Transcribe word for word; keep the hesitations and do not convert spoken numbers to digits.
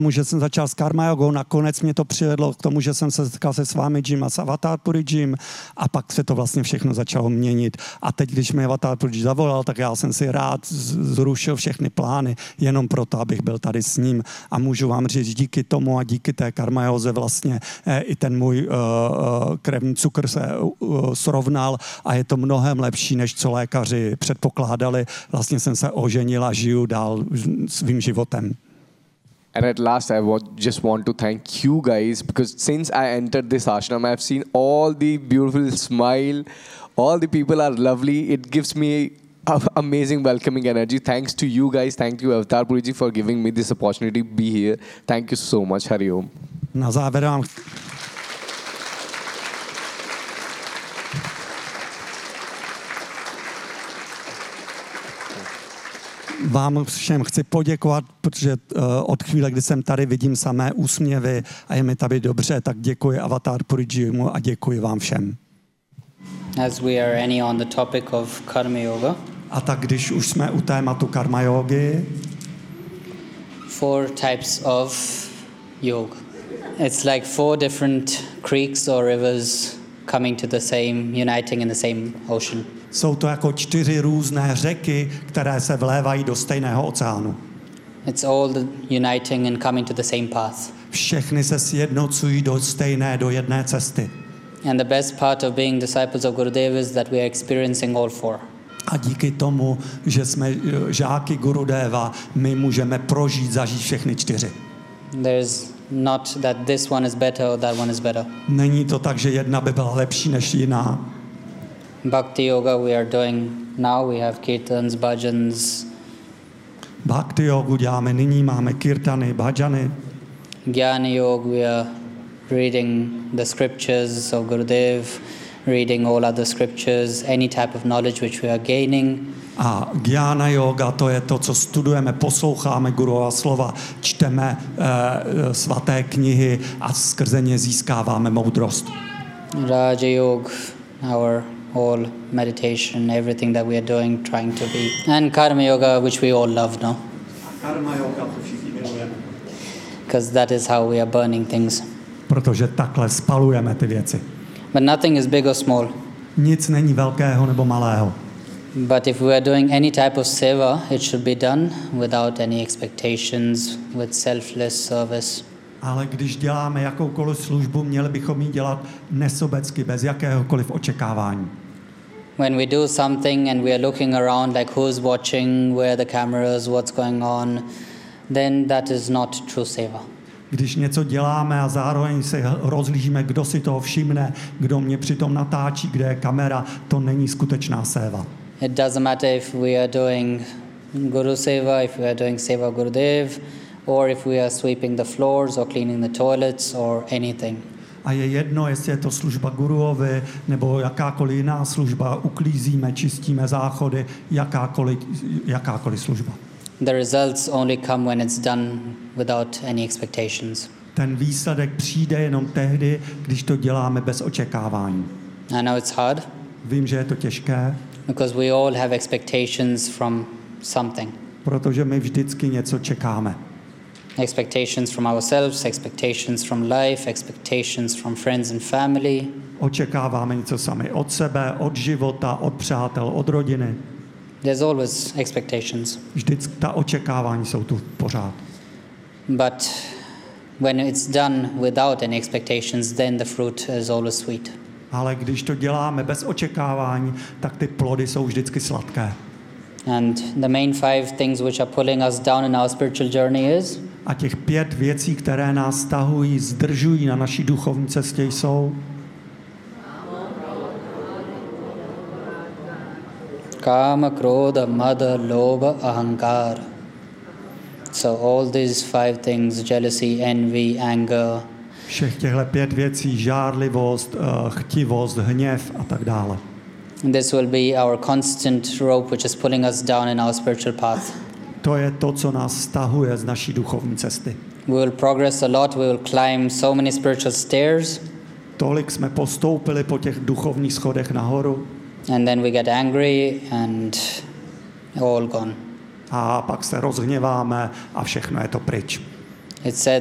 že jsem začal s karma jogou, nakonec mě to přivedlo k tomu, že jsem se setkal se s vámi Jim a s Avatar Puri Jim a pak se to vlastně všechno začalo měnit. A teď, když mi Avatar Puri Jim zavolal, tak já jsem si rád zrušil všechny plány jenom proto, abych byl tady s ním. A můžu vám říct, díky tomu a díky té karma joze vlastně eh, i ten můj uh, krevní cukr se uh, srovnal a je to mnohem lepší, než co lékaři předpokládali. Vlastně jsem se oženil a žiju dál svým životem. And at last, I want, just want to thank you guys, because since I entered this ashram, I've seen all the beautiful smile, all the people are lovely. It gives me a amazing welcoming energy. Thanks to you guys. Thank you, Avatar Puri Ji, for giving me this opportunity to be here. Thank you so much. Hari Om. Na závěr vám Vám všem chci poděkovat, protože uh, od chvíle, kdy jsem tady, vidím samé úsměvy a je mi tady dobře, tak děkuji Avatar Puri Jimu a děkuji vám všem. As we are any on the topic of karma yoga. A tak když už jsme u tématu karma yogy, four types of yoga. It's like four different creeks or rivers coming to the same, uniting in the same ocean. Jsou to jako čtyři různé řeky, které se vlévají do stejného oceánu. It's all the uniting and coming to the same path. Všechny se sjednocují do stejné, do jedné cesty. And the best part of being disciples of Gurudeva is that we are experiencing all four. A díky tomu, že jsme žáky Gurudeva, my můžeme prožít, zažít všechny čtyři. There's not that this one is better or that one is better. Není to tak, že jedna by byla lepší než jiná. Bhakti yoga we are doing now, we have kirtans, bhajans. Bhakti yogu děláme nyní, máme kirtany, bhajany. Jnana yoga we are reading the scriptures of Gurudev, reading all other scriptures, any type of knowledge which we are gaining. A Jnana yoga, to je to, co studujeme, posloucháme Gurova slova, čteme e, svaté knihy a skrze ně získáváme moudrost. Raja yoga, our all meditation, everything that we are doing, trying to be. And karma yoga, which we all love, no? Karma yoga, to všichni milujeme. Because that is how we are burning things. Protože takhle spalujeme ty věci. But nothing is big or small. Nic není velkého nebo malého. But if we are doing any type of seva, it should be done without any expectations, with selfless service. Ale když děláme jakoukoliv službu, měli bychom ji dělat nesobecky, bez jakéhokoliv očekávání. When we do something and we are looking around like who's watching, where the cameras, what's going on, then that is not true seva. Když něco děláme a zároveň se rozlížíme, kdo si toho všimne, kdo mě přitom natáčí, kde je kamera, to není skutečná seva. It doesn't matter if we are doing Guru Seva, if we are doing Seva Gurudev, or if we are sweeping the floors or cleaning the toilets or anything. A je jedno, jestli je to služba Guruovi, nebo jakákoliv jiná služba, uklízíme, čistíme záchody, jakákoliv, jakákoliv služba. The results only come when it's done without any expectations. Ten výsledek přijde jenom tehdy, když to děláme bez očekávání. I know it's hard. Vím, že je to těžké. Because we all have expectations from something. Protože my vždycky něco čekáme. Expectations from ourselves, expectations from life, expectations from friends and family. Očekáváme něco sami od sebe, od života, od přátel, od rodiny. There's always expectations. Vždycky ta očekávání jsou tu pořád. But when it's done without any expectations, then the fruit is always sweet. Ale když to děláme bez očekávání, tak ty plody jsou vždycky sladké. And the main five things which are pulling us down in our spiritual journey is A těch pět věcí, které nás stahují, zdržují na naší duchovní cestě, jsou Kama, Krodha, Mada, Lobha, Ahankar. So all these five things, jealousy, envy, anger. Všech těchto pět věcí, žárlivost, chtivost, hněv a tak dále. This will be our constant rope which is pulling us down in our spiritual path. To je to, co nás stahuje z naší duchovní cesty. We will progress a lot, we will climb so many spiritual stairs. Tolik jsme postoupili po těch duchovních schodech nahoru. And then we get angry and all gone. A pak se rozhněváme a všechno je to pryč. It said